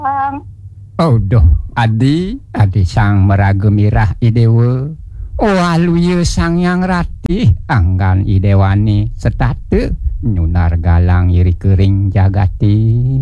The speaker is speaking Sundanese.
Oh doh adi sang meraga mirah idewa waluye sang yang ratih anggan idewani setate nyunar galang iri kering jagati